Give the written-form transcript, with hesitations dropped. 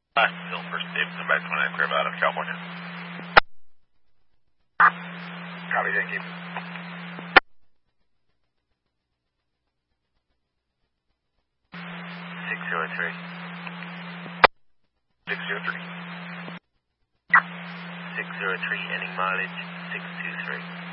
Hi, Bill First Davidson back 29 Crib out of California. Copy, thank you. 603. 603. 603, ending mileage 623.